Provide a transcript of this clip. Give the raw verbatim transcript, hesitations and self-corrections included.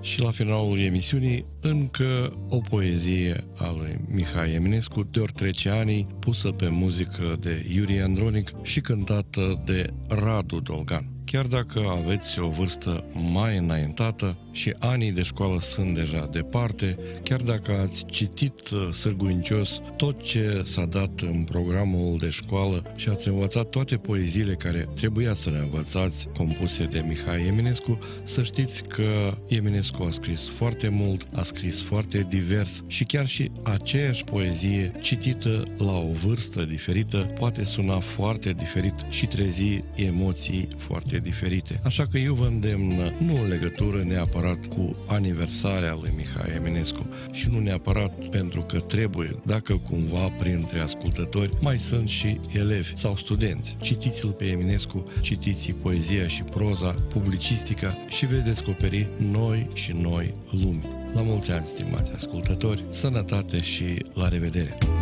Și la finalul emisiunii, încă o poezie a lui Mihai Eminescu, De ori trece anii, pusă pe muzică de Iurie Andronic și cântată de Radu Dolgan. Chiar dacă aveți o vârstă mai înaintată și anii de școală sunt deja departe, chiar dacă ați citit sârguincios tot ce s-a dat în programul de școală și ați învățat toate poeziile care trebuia să le învățați, compuse de Mihai Eminescu, să știți că Eminescu a scris foarte mult, a scris foarte divers și chiar și aceeași poezie citită la o vârstă diferită poate suna foarte diferit și trezi emoții foarte diferite. Așa că eu vă îndemn nu în legătură neapărat cu aniversarea lui Mihai Eminescu și nu neapărat pentru că trebuie, dacă cumva printre ascultători mai sunt și elevi sau studenți. Citiți-l pe Eminescu, citiți poezia și proza, publicistica și veți descoperi noi și noi lumi. La mulți ani, stimați ascultători, sănătate și la revedere!